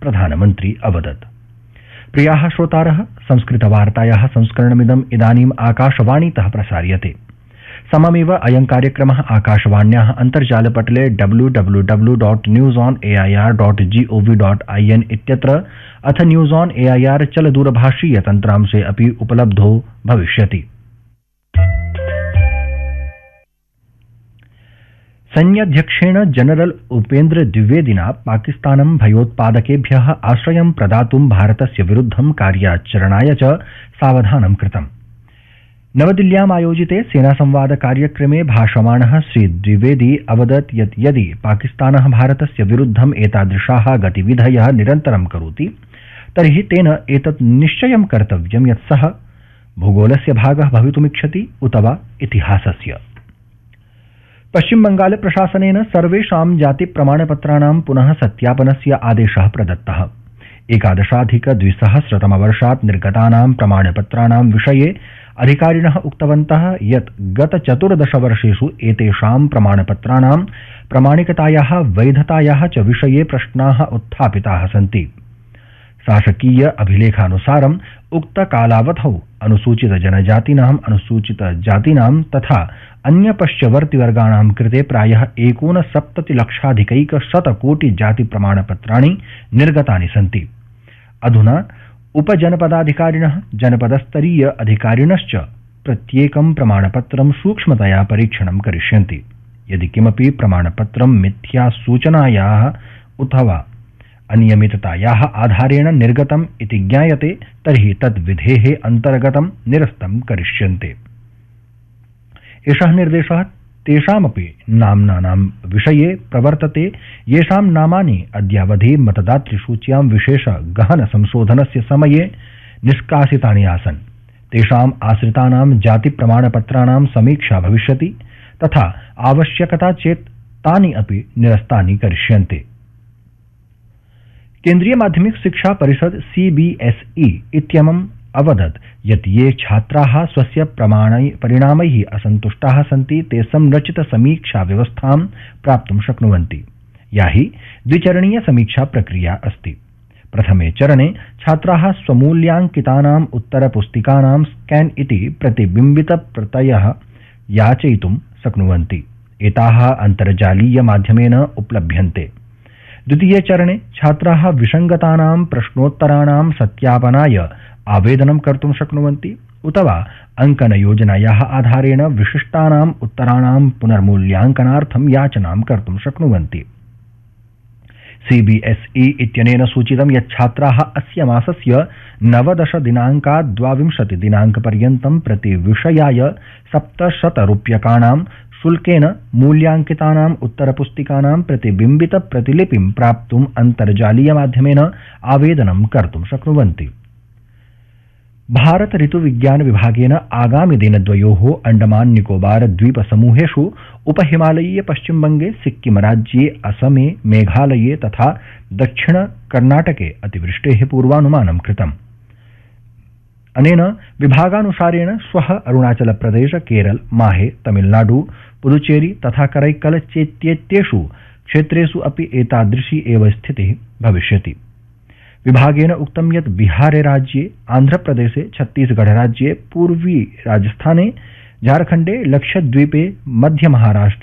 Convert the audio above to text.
प्रधानमन्त्री अवदत्। प्रियाः श्रोतारः, संस्कृतवार्तायाः संस्करणमिदम् इदानीम् आकाशवाणीतः प्रसार्यते। सममेव अयं कार्यक्रमः आकाशवाण्याः अन्तर्जालपटले www.newsonair.gov.in इत्यत्र अथ न्यूज़ ऑन एआईआर चलदूरभाषीय तन्त्रांशे अपि उपलब्धो भविष्यति। सैन्याध्यक्षेण जनरल उपेन्द्र द्विवेदिना पाकिस्तानं भयोत्पादकेभ्यः आश्रयं प्रदातुं भारतस्य विरुद्धं कार्याचरणाय च सावधानं कृतम्। नवदिल्ल्याम् आयोजिते सेनासंवाद कार्यक्रमे भाषमाणः श्री द्विवेदी अवदत् यत् यदि पाकिस्तानः भारतस्य विरुद्धम् एतादृशाः गतिविधयः निरन्तरं करोति तर्हि तेन एतत् निश्चयं कर्तव्यं यत् सः भूगोलस्य भागः भवितुमिच्छति उत वा इतिहासस्य। पश्चिमबंगाल प्रशासनेन सर्वेषां जातिप्रमाणपत्राणां पुनः सत्यापनस्य आदेशः प्रदत्तः। 11,200 निर्गतानां प्रमाणपत्राणां विषये अधिकारिणः उक्तवन्तः यत् गत 14 वर्षेषु एतेषां प्रमाणपत्राणां प्रामाणिकतायाः वैधतायाः च विषये प्रश्नाः उत्थापिताः सन्ति। शासकीय अभिलेखानुसारम् उक्त कालावधौ अनुसूचित जनजातीनां, अनुसूचित जातीनां तथा अन्य पश्चवर्ति वर्गाणां कृते प्रायः 69,00,000 कोटि जाति प्रमाणपत्राणि निर्गतानि सन्ति। अधुना उपजनपदाधिकारिणः, जनपदस्तरीय अधिकारिणश्च प्रत्येकं प्रमाणपत्रं सूक्ष्मतया परीक्षणं करिष्यन्ति। यदि किमपि प्रमाणपत्रं मिथ्या सूचनायाः अथवा अनियमिततायाः आधारेण निर्गतम् इति ज्ञायते तर्हि तद्विधेः अन्तर्गतं निरस्तं करिष्यन्ते। एषः निर्देशः तेषामपि नाम्नानां विषये प्रवर्तते येषां नामानि अद्यावधि मतदातृसूच्यां विशेष गहन संशोधनस्य समये निष्कासितानि आसन्। तेषाम् आश्रितानां जातिप्रमाणपत्राणां समीक्षा भविष्यति तथा आवश्यकता चेत् तानि अपि निरस्तानि करिष्यन्ते। केन्द्रीय माध्यमिक शिक्षा परिषद CBSE इत्यमुम् अवदत् यत् ये छात्राः स्वस्य परिणामैः असन्तुष्टाः सन्ति ते संरचित समीक्षा व्यवस्थां प्राप्तुं शक्नुवन्ति, या हि द्विचरणीय समीक्षा प्रक्रिया अस्ति। प्रथमे चरणे छात्राः स्वमूल्याङ्कितानाम् उत्तरपुस्तिकानां स्कैन इति प्रतिबिम्बितप्रतयः याचयितुं शक्नुवन्ति। एताः अन्तर्जालीय माध्यमेन उपलभ्यन्ते। द्वितीये चरणे छात्राः विसङ्गतानां प्रश्नोत्तराणां सत्यापनाय आवेदनं कर्तुं शक्नुवन्ति उत वा अङ्कनयोजनायाः आधारेण विशिष्टानाम् उत्तराणां पुनर्मूल्याङ्कनार्थं याचनां कर्तुं शक्नुवन्ति। CBSE इत्यनेन सूचितं यत् छात्राः अस्य मासस्य 19 दिनाङ्कात् 22 दिनाङ्कपर्यन्तं प्रतिविषयाय 700 रूप्यकाणां शुल्केन मूल्याङ्कितानाम् उत्तरपुस्तिकानां प्रतिबिम्बित प्रतिलिपिं प्राप्तुम् अन्तर्जालीयमाध्यमेन आवेदनं कर्तुं शक्नुवन्ति। भारत ऋतुविज्ञान विभागेन आगामि दिनद्वयोः अंडमान निकोबार द्वीप समूहेषु उपहिमालयीय पश्चिमबंगे, सिक्किम राज्ये, असमे, मेघालये तथा दक्षिण कर्णाटके अतिवृष्टेः पूर्वानुमानं कृतम्। अनेन विभागानुसारेण श्वः अरुणाचल प्रदेश, केरल, माहे, तमिलनाडु, पुदुचेरी तथा करैक्कल चेत्येतेषु क्षेत्रेषु अपि एतादृशी एव स्थितिः भविष्यति। विभागेन उक्तं यत् बिहार राज्ये, आन्ध्रप्रदेशे, छत्तीसगढ़ राज्ये, पूर्वी राजस्थाने, झारखण्डे, लक्षद्वीपे, मध्य महाराष्ट्र